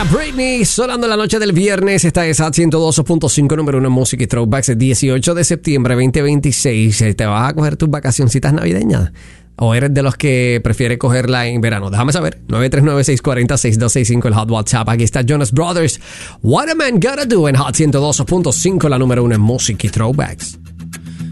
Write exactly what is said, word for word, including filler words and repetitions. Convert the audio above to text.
Era Britney sonando la noche del viernes. Esta es Hot ciento dos punto cinco, número uno en música y throwbacks. El dieciocho de septiembre veinte veintiséis. ¿Te vas a coger tus vacacioncitas navideñas? ¿O eres de los que prefiere cogerla en verano? Déjame saber. nueve tres nueve, seis cuatro cero, seis dos seis cinco, el Hot WhatsApp. Aquí está Jonas Brothers. What a Man Gotta Do en Hot ciento dos punto cinco, la número uno en música y throwbacks.